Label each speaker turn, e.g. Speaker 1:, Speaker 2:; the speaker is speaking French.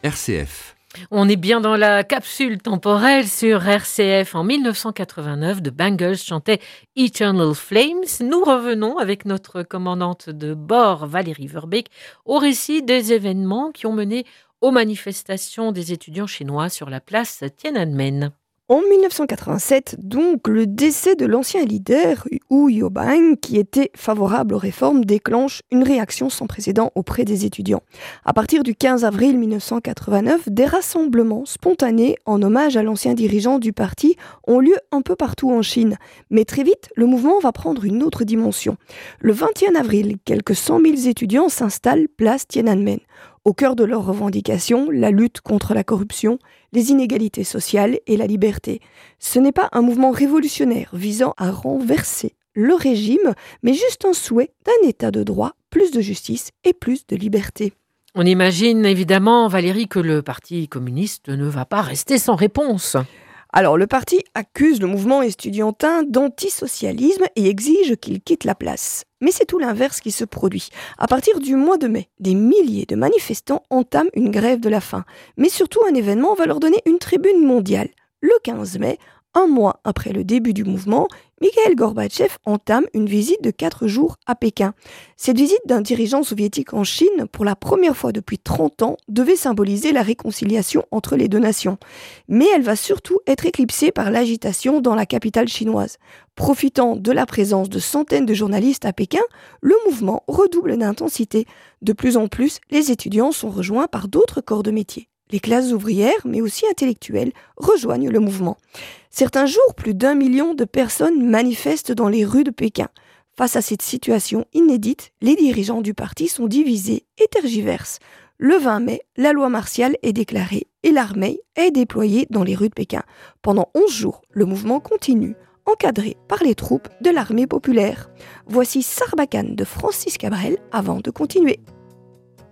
Speaker 1: RCF.
Speaker 2: On est bien dans la capsule temporelle sur RCF. En 1989, The Bangles chantait Eternal Flames. Nous revenons avec notre commandante de bord, Valérie Verbeek, au récit des événements qui ont mené aux manifestations des étudiants chinois sur la place Tiananmen.
Speaker 3: En 1987, donc, le décès de l'ancien leader Hu Yaobang, qui était favorable aux réformes, déclenche une réaction sans précédent auprès des étudiants. À partir du 15 avril 1989, des rassemblements spontanés en hommage à l'ancien dirigeant du parti ont lieu un peu partout en Chine. Mais très vite, le mouvement va prendre une autre dimension. Le 21 avril, quelques 100 000 étudiants s'installent place Tiananmen. Au cœur de leurs revendications, la lutte contre la corruption, les inégalités sociales et la liberté. Ce n'est pas un mouvement révolutionnaire visant à renverser le régime, mais juste un souhait d'un état de droit, plus de justice et plus de liberté.
Speaker 2: On imagine évidemment, Valérie, que le Parti communiste ne va pas rester sans réponse.
Speaker 3: Alors, le parti accuse le mouvement estudiantin d'antisocialisme et exige qu'il quitte la place. Mais c'est tout l'inverse qui se produit. À partir du mois de mai, des milliers de manifestants entament une grève de la faim. Mais surtout, un événement va leur donner une tribune mondiale. Le 15 mai, un mois après le début du mouvement, Mikhaïl Gorbatchev entame une visite de 4 jours à Pékin. Cette visite d'un dirigeant soviétique en Chine, pour la première fois depuis 30 ans, devait symboliser la réconciliation entre les deux nations. Mais elle va surtout être éclipsée par l'agitation dans la capitale chinoise. Profitant de la présence de centaines de journalistes à Pékin, le mouvement redouble d'intensité. De plus en plus, les étudiants sont rejoints par d'autres corps de métier. Les classes ouvrières, mais aussi intellectuelles, rejoignent le mouvement. Certains jours, plus d'1 million de personnes manifestent dans les rues de Pékin. Face à cette situation inédite, les dirigeants du parti sont divisés et tergiversent. Le 20 mai, la loi martiale est déclarée et l'armée est déployée dans les rues de Pékin. Pendant 11 jours, le mouvement continue, encadré par les troupes de l'armée populaire. Voici Sarbacane de Francis Cabrel avant de continuer.